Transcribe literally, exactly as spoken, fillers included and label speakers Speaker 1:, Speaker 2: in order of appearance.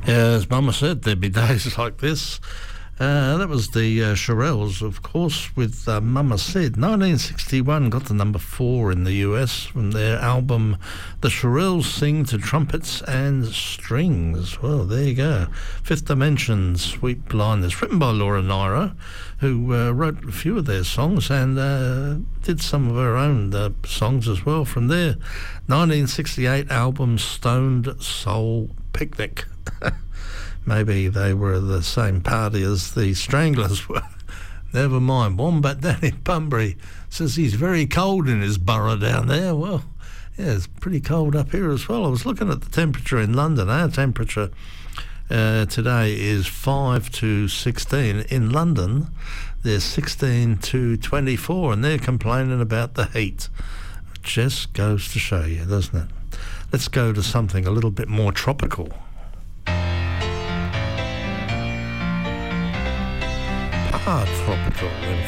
Speaker 1: As Mama said, there'd be days like this. Uh, that was the uh, Shirelles, of course, with uh, Mama Said. nineteen sixty-one got to number four in the U S from their album The Shirelles Sing to Trumpets and Strings. Well, there you go. Fifth Dimension, Sweet Blindness, written by Laura Nyro, who uh, wrote a few of their songs and uh, did some of her own uh, songs as well from their nineteen sixty-eight album Stoned Soul Picnic. Maybe they were the same party as the Stranglers were. Never mind. Wombat down in Bunbury says he's very cold in his borough down there. Well, yeah, it's pretty cold up here as well. I was looking at the temperature in London. Our temperature uh, today is five to sixteen. In London, there's sixteen to twenty-four, and they're complaining about the heat. It just goes to show you, doesn't it? Let's go to something a little bit more tropical. Ah, tropical, in